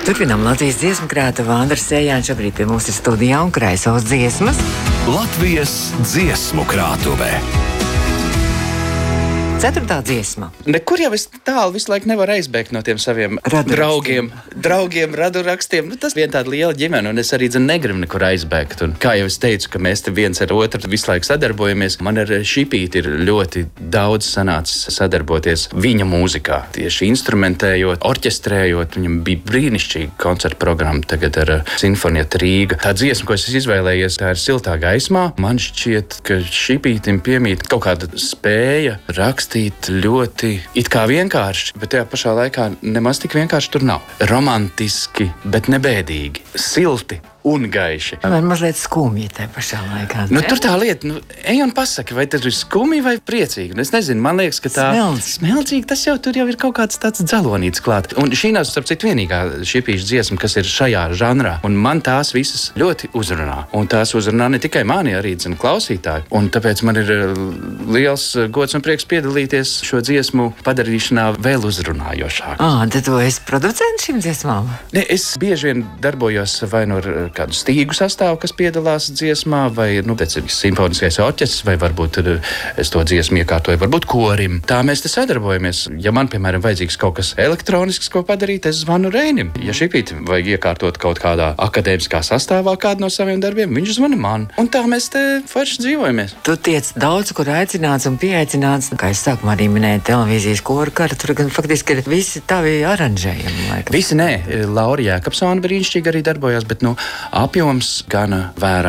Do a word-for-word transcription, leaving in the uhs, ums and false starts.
Turpinām Latvijas dziesmu krātuvi. Andris Sējāns šobrīd pie mums ir studijā un kraisos dziesmas. Latvijas dziesmu krātuvē. Ceturtā dziesma. Nekur jau es tālu visu laiku nevaru aizbēgt no tiem saviem Radu draugiem, draugiem, radurakstiem. Nu, tas vien tāda liela ģimene, un es arī dzen, negribu nekur aizbēgt. Un, kā jau es teicu, ka mēs te viens ar otru visu laiku sadarbojamies, man ar Šipīti ir ļoti daudz sanācis sadarboties viņa mūzikā. Tieši instrumentējot, orķestrējot, viņam bija brīnišķīga koncerta programma tagad ar Sinfonieta Rīga. Tā dziesma, ko es izvēlējies, tā ir Siltā gaismā. Man šķiet, ka Šipītim piemīt kaut kāda spēja rakstīt ļoti it kā vienkārši, bet tajā pašā laikā nemaz tik vienkārši tur nav. Romantiski, bet nebēdīgi, silti un gaiši. Man mazliet skumji tajā pašā laikā. Nu, tur tā lieta, nu, ej un pasaki, vai tas ir skumji vai priecīgi. Es nezinu, man liekas, ka tā Smeldz. smeldzīga, tas jau tur jau ir kaut kāds tāds dzelonīts klāt. Un šī nav, starp citu, vienīgā Šipīša dziesma, kas ir šajā žanrā. Un man tās visas ļoti uzrunā. Un tās uzrunā ne tikai mani, arī zin, klausītāji. Un tāpēc man ir liels gods un prieks piedalīties šo dziesmu padarīšanā vēl uzrunājošāk. Ah, tad tu esi producents šīm dziesmām? Ne, es bieži vien darbojos vai no kādu stīgu sastāvu, kas piedalās dziesmā, vai nu, tas ir simfoniskais orķestris, vai varbūt es to dziesmu iekārtoju, varbūt korim. Tā mēs te sadarbojamies. Ja man, piemēram, vajadzīgs kaut kas elektronisks, ko padarīt, es zvanu Reinim. Ja Šipīti vajag iekārtot kaut kādā akadēmiskā sastāvā kādu no saviem darbiem, viņš zvana man. Un tā mēs te forši dzīvojamies. Tu tiec daudz, kur aicināts un pieaicināts. Kā es sākumā arī minēju, televīzijas koru kara, tur gan faktiski ir visi tavi aranžējumi. Laikam. Visi nē, Laura Jēkabsona brīnišķīgi arī darbojās, bet nu, apjoms gana vērā.